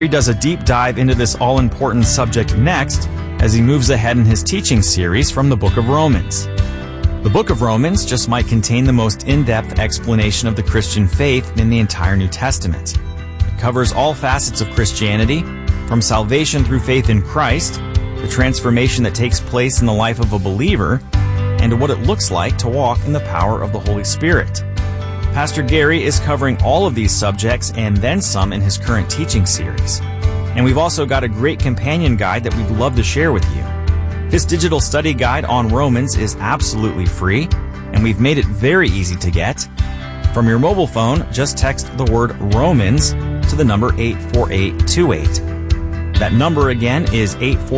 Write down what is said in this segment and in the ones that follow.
He does a deep dive into this all-important subject next as he moves ahead in his teaching series from the book of Romans. The book of Romans just might contain the most in-depth explanation of the Christian faith in the entire New Testament. It covers all facets of Christianity, from salvation through faith in Christ, the transformation that takes place in the life of a believer, and to what it looks like to walk in the power of the Holy Spirit. Pastor Gary is covering all of these subjects and then some in his current teaching series. And we've also got a great companion guide that we'd love to share with you. This digital study guide on Romans is absolutely free, and we've made it very easy to get. From your mobile phone, just text the word Romans to the number 84828. That number again is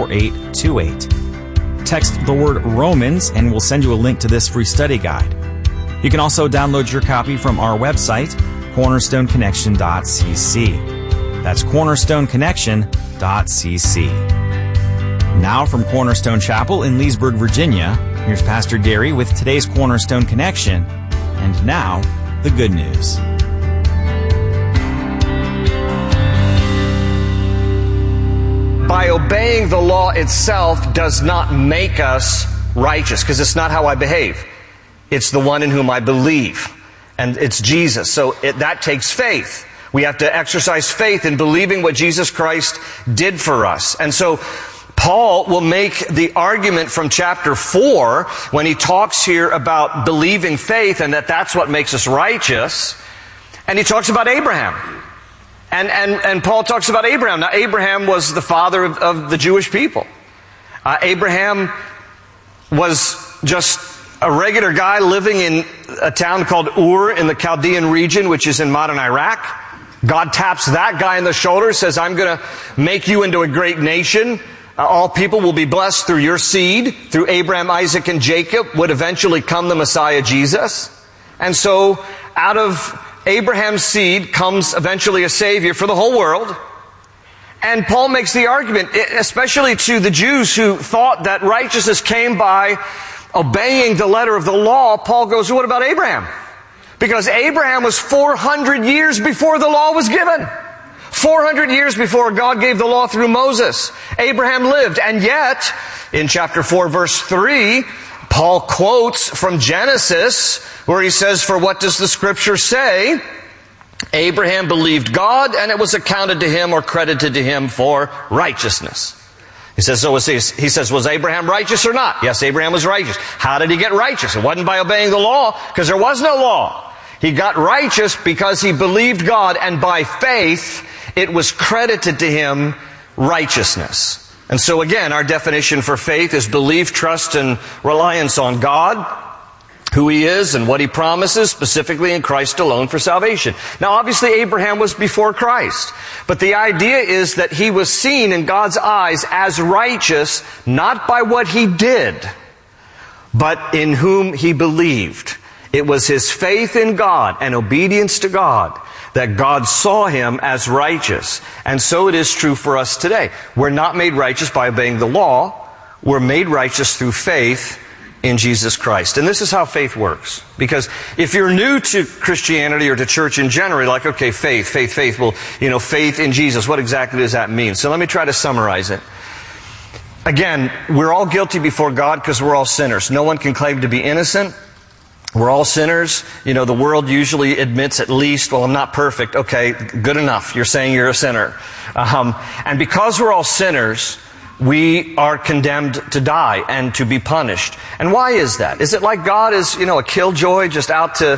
84828. Text the word Romans and we'll send you a link to this free study guide. You can also download your copy from our website, cornerstoneconnection.cc. That's cornerstoneconnection.cc. Now from Cornerstone Chapel in Leesburg, Virginia, here's Pastor Gary with today's Cornerstone Connection. And now, the good news. By obeying the law itself does not make us righteous, because it's not how I behave. It's the one in whom I believe, and it's Jesus. So that takes faith. We have to exercise faith in believing what Jesus Christ did for us. And so Paul will make the argument from chapter 4 when he talks here about believing faith and that's what makes us righteous. And he talks about Abraham. And Paul talks about Abraham. Now, Abraham was the father of the Jewish people. Abraham was just a regular guy living in a town called Ur in the Chaldean region, which is in modern Iraq. God taps that guy in the shoulder, says, I'm going to make you into a great nation. All people will be blessed through your seed. Through Abraham, Isaac, and Jacob would eventually come the Messiah, Jesus. And so out of Abraham's seed comes eventually a Savior for the whole world. And Paul makes the argument, especially to the Jews who thought that righteousness came by obeying the letter of the law. Paul goes, what about Abraham? Because Abraham was 400 years before the law was given. 400 years before God gave the law through Moses. Abraham lived. And yet, in chapter 4, verse 3, Paul quotes from Genesis, where he says, for what does the Scripture say? Abraham believed God, and it was accounted to him or credited to him for righteousness. He says, was Abraham righteous or not? Yes, Abraham was righteous. How did he get righteous? It wasn't by obeying the law, because there was no law. He got righteous because he believed God, and by faith, it was credited to him righteousness. And so again, our definition for faith is belief, trust, and reliance on God, who He is and what He promises, specifically in Christ alone for salvation. Now obviously Abraham was before Christ, but the idea is that he was seen in God's eyes as righteous, not by what he did, but in whom he believed. It was his faith in God and obedience to God that God saw him as righteous. And so it is true for us today. We're not made righteous by obeying the law. We're made righteous through faith in Jesus Christ. And this is how faith works. Because if you're new to Christianity or to church in general, you're like, okay, faith. Well, faith in Jesus. What exactly does that mean? So let me try to summarize it. Again, we're all guilty before God because we're all sinners. No one can claim to be innocent. We're all sinners. The world usually admits at least, well, I'm not perfect. Okay, good enough. You're saying you're a sinner. And because we're all sinners, we are condemned to die and to be punished. And why is that? Is it like God is, a killjoy just out to,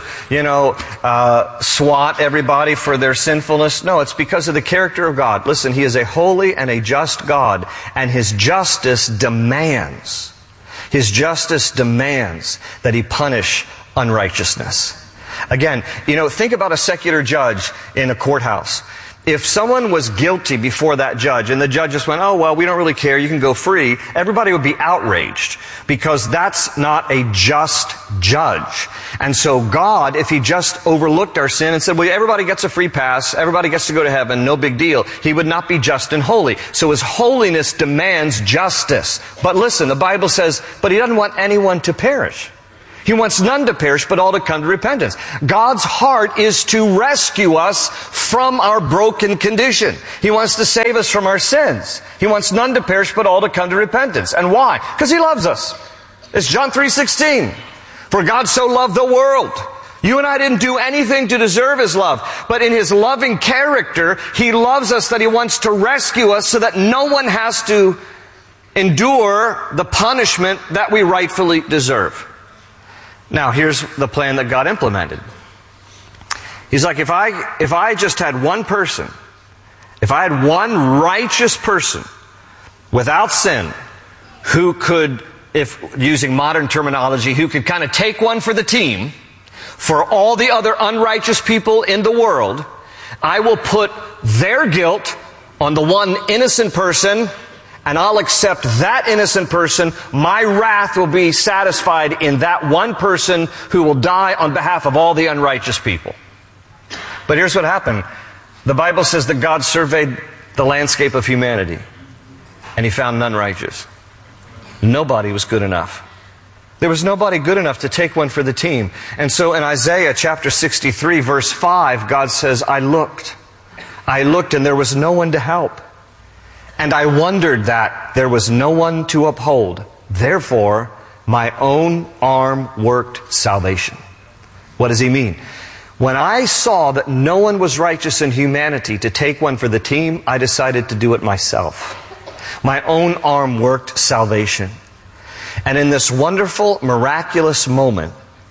swat everybody for their sinfulness? No, it's because of the character of God. Listen, He is a holy and a just God, and His justice demands that He punish unrighteousness. Again, think about a secular judge in a courthouse. If someone was guilty before that judge and the judge just went, oh, well, we don't really care, you can go free, everybody would be outraged because that's not a just judge. And so God, if He just overlooked our sin and said, well, everybody gets a free pass, everybody gets to go to heaven, no big deal, He would not be just and holy. So His holiness demands justice. But listen, the Bible says, but He doesn't want anyone to perish. He wants none to perish, but all to come to repentance. God's heart is to rescue us from our broken condition. He wants to save us from our sins. He wants none to perish, but all to come to repentance. And why? Because He loves us. It's John 3:16. For God so loved the world. You and I didn't do anything to deserve His love. But in His loving character, He loves us that He wants to rescue us so that no one has to endure the punishment that we rightfully deserve. Now, here's the plan that God implemented. He's like, if I just had one person, if I had one righteous person without sin who could, if using modern terminology, who could kind of take one for the team for all the other unrighteous people in the world, I will put their guilt on the one innocent person, and I'll accept that innocent person. My wrath will be satisfied in that one person who will die on behalf of all the unrighteous people. But here's what happened. The Bible says that God surveyed the landscape of humanity, and He found none righteous. Nobody was good enough. There was nobody good enough to take one for the team. And so in Isaiah chapter 63, verse 5, God says, I looked and there was no one to help. And I wondered that there was no one to uphold. Therefore, my own arm worked salvation. What does He mean? When I saw that no one was righteous in humanity to take one for the team, I decided to do it myself. My own arm worked salvation. And in this wonderful, miraculous moment,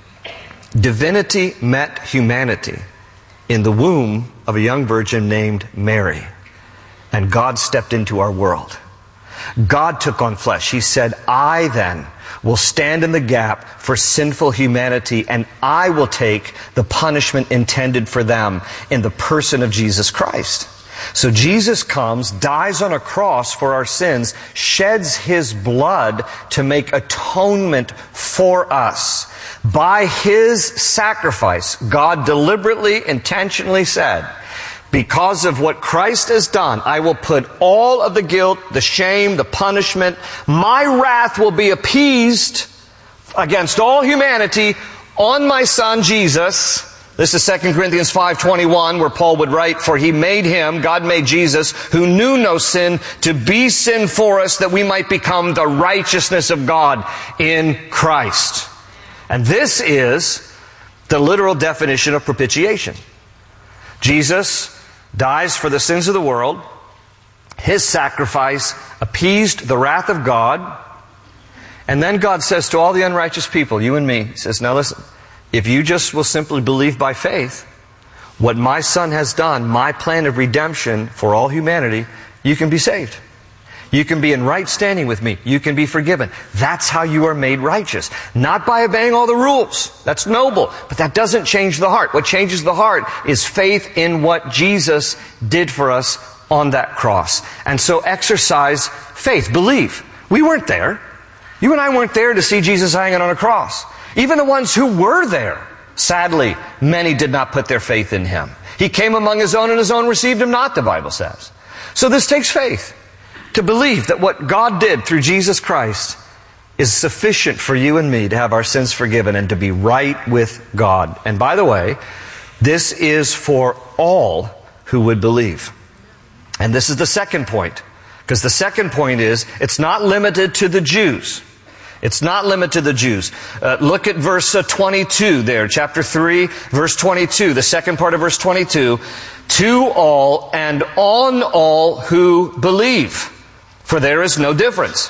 divinity met humanity in the womb of a young virgin named Mary. And God stepped into our world. God took on flesh. He said, I then will stand in the gap for sinful humanity, and I will take the punishment intended for them in the person of Jesus Christ. So Jesus comes, dies on a cross for our sins, sheds His blood to make atonement for us. By His sacrifice, God deliberately, intentionally said, because of what Christ has done, I will put all of the guilt, the shame, the punishment, my wrath will be appeased against all humanity on my Son Jesus. This is 2 Corinthians 5:21, where Paul would write, for He made Him, God made Jesus, who knew no sin, to be sin for us, that we might become the righteousness of God in Christ. And this is the literal definition of propitiation. Jesus dies for the sins of the world. His sacrifice appeased the wrath of God. And then God says to all the unrighteous people, you and me, He says, now listen, if you just will simply believe by faith what my Son has done, my plan of redemption for all humanity, you can be saved. You can be in right standing with me. You can be forgiven. That's how you are made righteous. Not by obeying all the rules. That's noble, but that doesn't change the heart. What changes the heart is faith in what Jesus did for us on that cross. And so exercise faith. Believe. We weren't there. You and I weren't there to see Jesus hanging on a cross. Even the ones who were there, sadly, many did not put their faith in Him. He came among His own, and His own received Him not, the Bible says. So this takes faith to believe that what God did through Jesus Christ is sufficient for you and me to have our sins forgiven and to be right with God. And by the way, this is for all who would believe. And this is the second point. Because the second point is, it's not limited to the Jews. It's not limited to the Jews. Look at verse 22 there, chapter 3, verse 22, the second part of verse 22. To all and on all who believe, for there is no difference.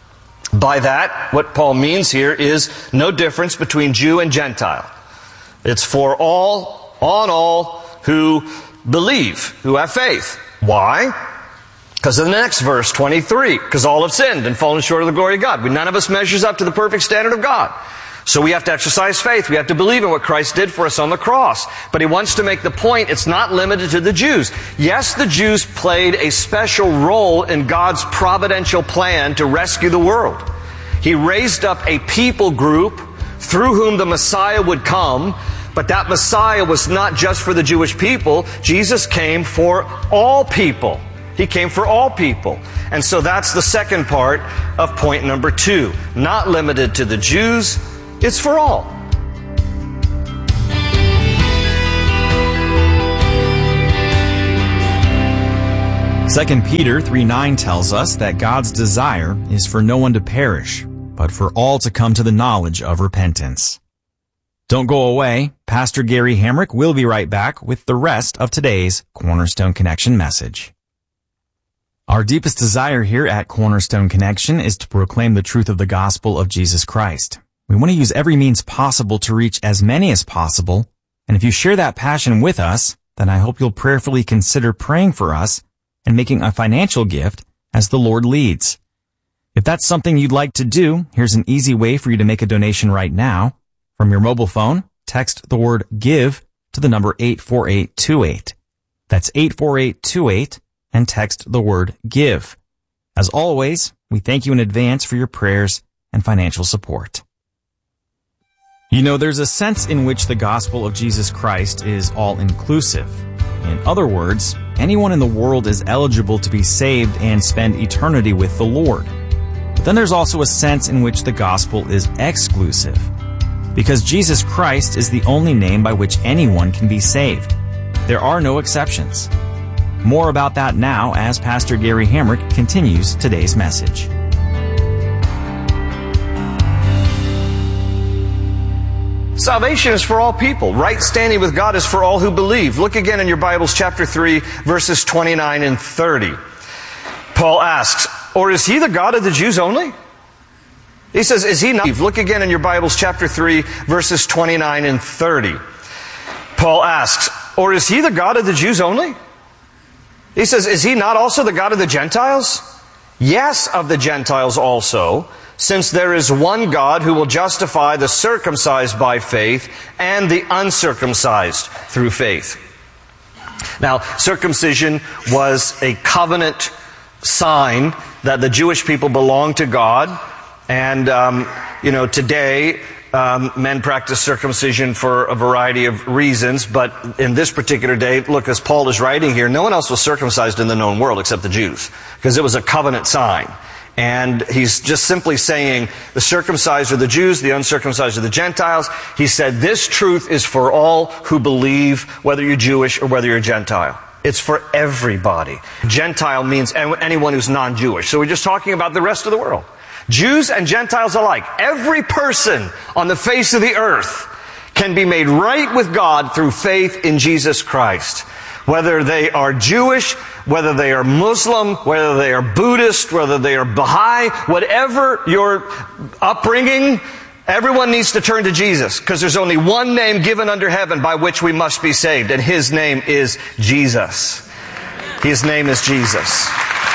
By that, what Paul means here is no difference between Jew and Gentile. It's for all, on all who believe, who have faith. Why? Because of the next verse, 23. Because all have sinned and fallen short of the glory of God. None of us measures up to the perfect standard of God. So we have to exercise faith. We have to believe in what Christ did for us on the cross. But he wants to make the point, it's not limited to the Jews. Yes, the Jews played a special role in God's providential plan to rescue the world. He raised up a people group through whom the Messiah would come. But that Messiah was not just for the Jewish people. Jesus came for all people. He came for all people. And so that's the second part of point number 2. Not limited to the Jews, It's for all. Second Peter 3:9 tells us that God's desire is for no one to perish, but for all to come to the knowledge of repentance. Don't go away. Pastor Gary Hamrick will be right back with the rest of today's Cornerstone Connection message. Our deepest desire here at Cornerstone Connection is to proclaim the truth of the gospel of Jesus Christ. We want to use every means possible to reach as many as possible, and if you share that passion with us, then I hope you'll prayerfully consider praying for us and making a financial gift as the Lord leads. If that's something you'd like to do, here's an easy way for you to make a donation right now. From your mobile phone, text the word GIVE to the number 84828. That's 84828 and text the word GIVE. As always, we thank you in advance for your prayers and financial support. You know, there's a sense in which the gospel of Jesus Christ is all-inclusive. In other words, anyone in the world is eligible to be saved and spend eternity with the Lord. But then there's also a sense in which the gospel is exclusive, because Jesus Christ is the only name by which anyone can be saved. There are no exceptions. More about that now as Pastor Gary Hamrick continues today's message. Salvation is for all people. Right standing with God is for all who believe. Look again in your Bibles, chapter 3, verses 29 and 30. Paul asks, or is he the God of the Jews only? He says, is he not? Look again in your Bibles, chapter 3, verses 29 and 30. Paul asks, or is he the God of the Jews only? He says, is he not also the God of the Gentiles? Yes, of the Gentiles also, since there is one God who will justify the circumcised by faith and the uncircumcised through faith. Now, circumcision was a covenant sign that the Jewish people belonged to God. And, today, men practice circumcision for a variety of reasons. But in this particular day, look, as Paul is writing here, no one else was circumcised in the known world except the Jews, because it was a covenant sign. And he's just simply saying the circumcised are the Jews, the uncircumcised are the Gentiles. He said this truth is for all who believe, whether you're Jewish or whether you're Gentile. It's for everybody. Gentile means anyone who's non-Jewish. So we're just talking about the rest of the world. Jews and Gentiles alike. Every person on the face of the earth can be made right with God through faith in Jesus Christ. Whether they are Jewish, whether they are Muslim, whether they are Buddhist, whether they are Baha'i, whatever your upbringing, everyone needs to turn to Jesus, because there's only one name given under heaven by which we must be saved, and His name is Jesus. His name is Jesus.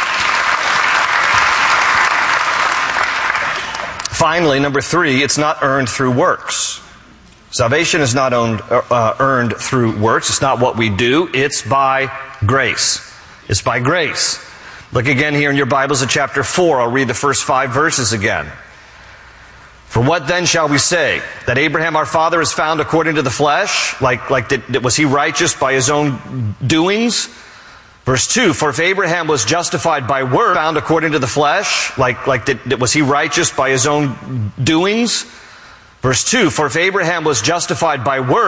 Finally, number 3, it's not earned through works. Salvation is not earned through works. It's not what we do. It's by grace. It's by grace. Look again here in your Bibles at chapter 4. I'll read the first 5 verses again. For what then shall we say? That Abraham our father is found according to the flesh? Was he righteous by his own doings? Verse 2, for if Abraham was justified by works, found according to the flesh, was he righteous by his own doings? Verse 2, for if Abraham was justified by works,